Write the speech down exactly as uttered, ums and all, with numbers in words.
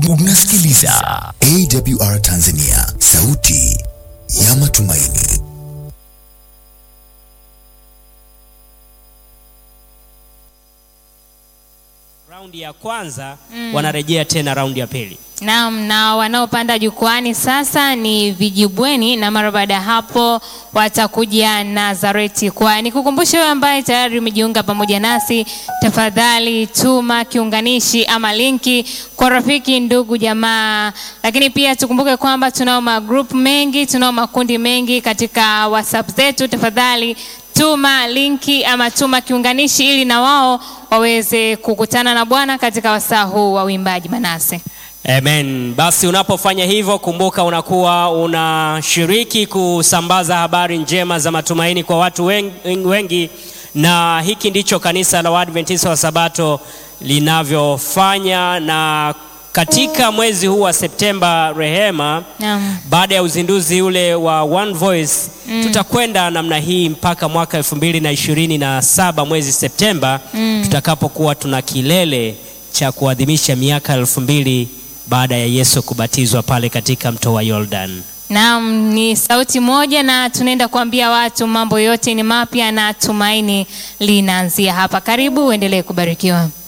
Unasikiliza A W R Tanzania, sauti ya matumaini. Raundi ya kwanza mm. wanarejea tena raundi ya pili. Naam, na wanaopanda jukwani sasa ni Vijibweni, na mara baada hapo watakuja Nazareti. Kwa nikukumbusha wewe ambaye tayari umejiunga pamoja nasi, tafadhali tuma kiunganishi ama linki kwa rafiki, ndugu, jamaa. Lakini pia tukumbuke kwamba tunao magroup mengi, tunao makundi mengi katika WhatsApp zetu. Tafadhali tuma linki ama tuma kiunganishi ili na wao waweze kukutana na Bwana katika wasaa huu wa uimbaji. Manase. Amen. Basi unapofanya hivyo, kumbuka unakuwa unashiriki kusambaza habari njema za matumaini kwa watu wengi, wengi. Na hiki ndicho kanisa la Waadventista wa Sabato linavyofanya. Na katika mwezi huu wa Septemba, Rehema, Naam. baada ya uzinduzi ule wa One Voice, mm. tutakwenda namna hii mpaka mwaka elfu mbili na ishirini na saba mwezi Septemba, mm. tutakapokuwa tuna kilele cha kuadhimisha miaka elfu mbili baada ya Yesu kubatizwa pale katika mto wa Jordan. Naam, ni sauti moja na tunaenda kuambia watu mambo yote ni mapya na tumaini linaanzia hapa. Karibu, uendelee kubarikiwa.